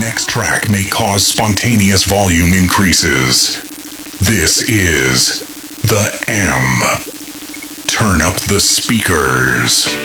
next track may cause spontaneous volume increases. This is the M. Turn up the speakers.